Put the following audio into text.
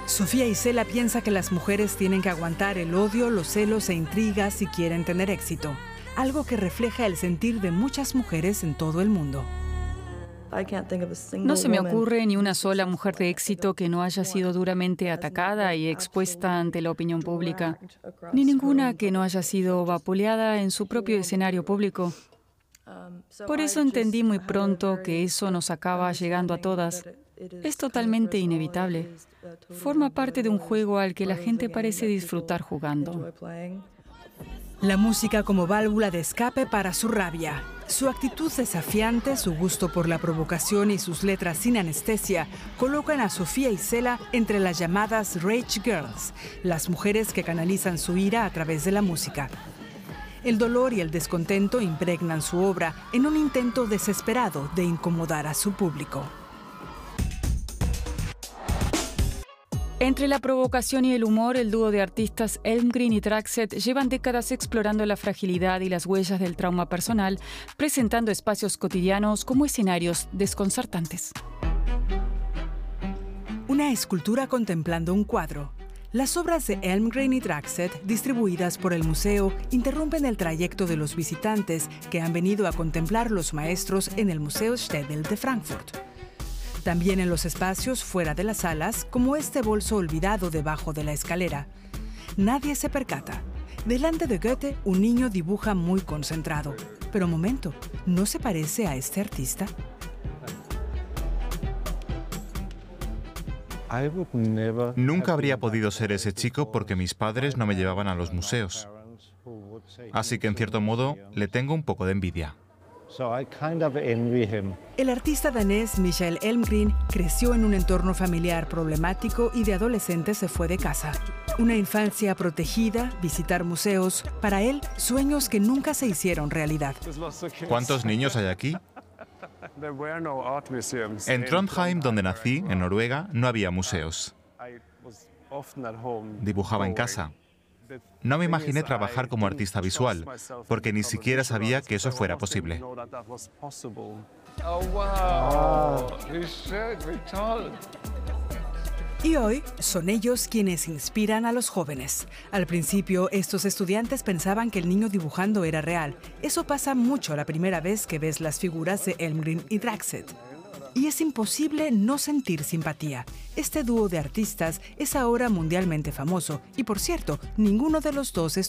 Sofía Isela piensa que las mujeres tienen que aguantar el odio, los celos e intrigas si quieren tener éxito, algo que refleja el sentir de muchas mujeres en todo el mundo. No se me ocurre ni una sola mujer de éxito que no haya sido duramente atacada y expuesta ante la opinión pública, ni ninguna que no haya sido vapuleada en su propio escenario público. Por eso entendí muy pronto que eso nos acaba llegando a todas. Es totalmente inevitable. Forma parte de un juego al que la gente parece disfrutar jugando. La música como válvula de escape para su rabia. Su actitud desafiante, su gusto por la provocación y sus letras sin anestesia colocan a Sofía Isela entre las llamadas Rage Girls, las mujeres que canalizan su ira a través de la música. El dolor y el descontento impregnan su obra en un intento desesperado de incomodar a su público. Entre la provocación y el humor, el dúo de artistas Elmgreen y Traxet llevan décadas explorando la fragilidad y las huellas del trauma personal, presentando espacios cotidianos como escenarios desconcertantes. Una escultura contemplando un cuadro. Las obras de Elmgreen y Traxet, distribuidas por el museo, interrumpen el trayecto de los visitantes que han venido a contemplar los maestros en el Museo Städel de Frankfurt. También en los espacios fuera de las salas, como este bolso olvidado debajo de la escalera. Nadie se percata. Delante de Goethe, un niño dibuja muy concentrado. Pero momento, ¿no se parece a este artista? Nunca habría podido ser ese chico porque mis padres no me llevaban a los museos. Así que, en cierto modo, le tengo un poco de envidia. El artista danés Michael Elmgreen creció en un entorno familiar problemático y de adolescente se fue de casa. Una infancia protegida, visitar museos, para él, sueños que nunca se hicieron realidad. ¿Cuántos niños hay aquí? En Trondheim, donde nací, en Noruega, no había museos. Dibujaba en casa. No me imaginé trabajar como artista visual, porque ni siquiera sabía que eso fuera posible. Y hoy son ellos quienes inspiran a los jóvenes. Al principio, estos estudiantes pensaban que el niño dibujando era real. Eso pasa mucho la primera vez que ves las figuras de Elmgreen y Traxet. Y es imposible no sentir simpatía. Este dúo de artistas es ahora mundialmente famoso. Y por cierto, ninguno de los dos es